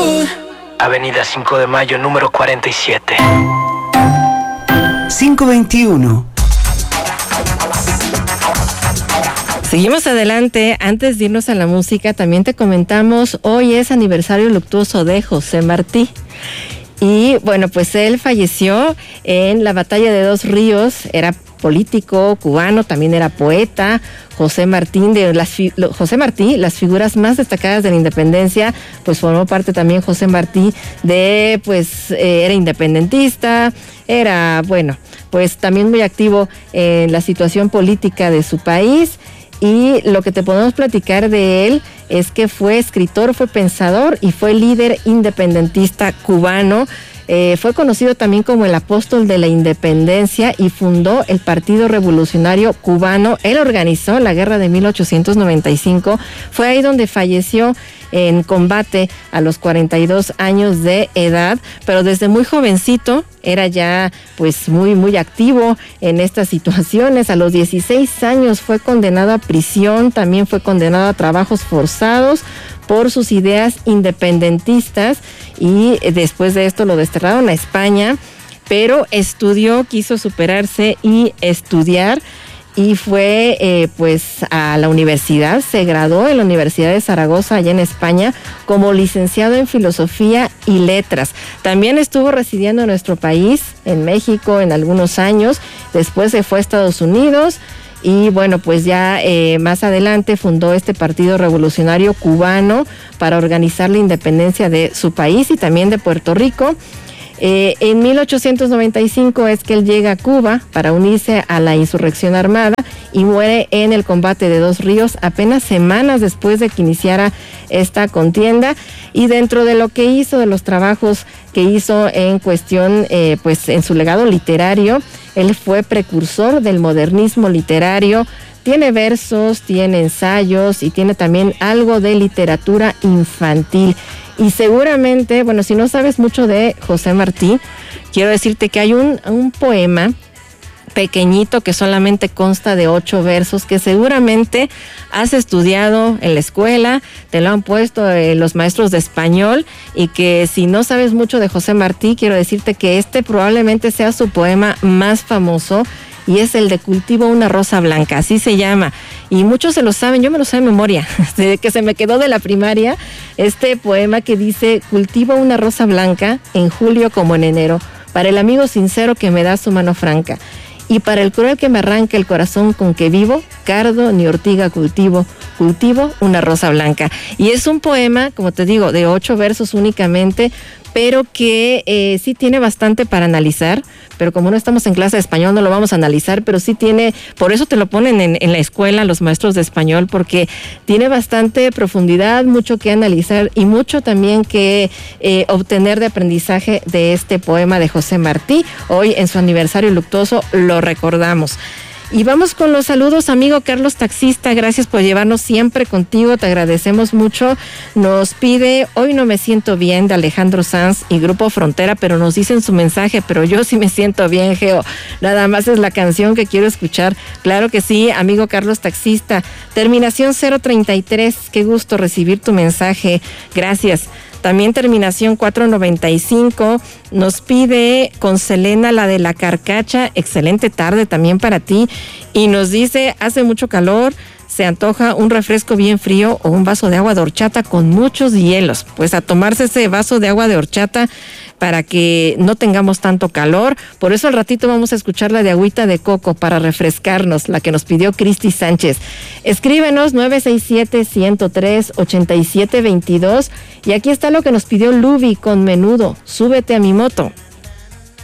Avenida 5 de Mayo, número 47. 521. Seguimos adelante. Antes de irnos a la música, también te comentamos, hoy es aniversario luctuoso de José Martí. Y bueno, pues él falleció en la Batalla de Dos Ríos, era político cubano, también era poeta. José Martí, las figuras más destacadas de la independencia, pues formó parte también José Martí era independentista, era, bueno, pues también muy activo en la situación política de su país. Y lo que te podemos platicar de él es que fue escritor, fue pensador y fue líder independentista cubano. Fue conocido también como el apóstol de la independencia y fundó el Partido Revolucionario Cubano. Él organizó la guerra de 1895. Fue ahí donde falleció en combate a los 42 años de edad, pero desde muy jovencito era ya pues muy activo en estas situaciones. A los 16 años fue condenado a prisión, también fue condenado a trabajos forzados por sus ideas independentistas y después de esto lo desterraron a España, pero estudió, quiso superarse y estudiar y fue a la universidad, se graduó en la Universidad de Zaragoza allá en España como licenciado en Filosofía y Letras. También estuvo residiendo en nuestro país, en México, en algunos años, después se fue a Estados Unidos. Y bueno, pues ya más adelante fundó este Partido Revolucionario Cubano para organizar la independencia de su país y también de Puerto Rico. En 1895 es que él llega a Cuba para unirse a la insurrección armada y muere en el combate de Dos Ríos apenas semanas después de que iniciara esta contienda. Y dentro de lo que hizo, de los trabajos que hizo en cuestión, en su legado literario, él fue precursor del modernismo literario. Tiene versos, tiene ensayos y tiene también algo de literatura infantil. Y seguramente, bueno, si no sabes mucho de José Martí, quiero decirte que hay un poema pequeñito que solamente consta de 8 versos que seguramente has estudiado en la escuela, te lo han puesto los maestros de español, y que si no sabes mucho de José Martí, quiero decirte que este probablemente sea su poema más famoso, y es el de Cultivo una rosa blanca, así se llama, y muchos se lo saben, yo me lo sé de memoria, desde que se me quedó de la primaria, este poema que dice: cultivo una rosa blanca en julio como en enero, para el amigo sincero que me da su mano franca, y para el cruel que me arranca el corazón con que vivo, cardo ni ortiga cultivo una rosa blanca. Y es un poema, como te digo, de 8 versos únicamente, pero que sí tiene bastante para analizar, pero como no estamos en clase de español no lo vamos a analizar, pero sí tiene, por eso te lo ponen en la escuela los maestros de español, porque tiene bastante profundidad, mucho que analizar y mucho también que obtener de aprendizaje de este poema de José Martí. Hoy en su aniversario luctuoso lo recordamos. Y vamos con los saludos, amigo Carlos Taxista, gracias por llevarnos siempre contigo, te agradecemos mucho. Nos pide Hoy no me siento bien, de Alejandro Sanz y Grupo Frontera, pero nos dicen su mensaje, pero yo sí me siento bien, Geo, nada más es la canción que quiero escuchar. Claro que sí, amigo Carlos Taxista, terminación 033, qué gusto recibir tu mensaje, gracias. También terminación 495, nos pide con Selena la de la Carcacha, excelente tarde también para ti, y nos dice, hace mucho calor, se antoja un refresco bien frío o un vaso de agua de horchata con muchos hielos. Pues a tomarse ese vaso de agua de horchata para que no tengamos tanto calor. Por eso al ratito vamos a escuchar la de agüita de coco para refrescarnos, la que nos pidió Cristi Sánchez. Escríbenos 967-103-8722 y aquí está lo que nos pidió Luby con Menudo, Súbete a mi moto.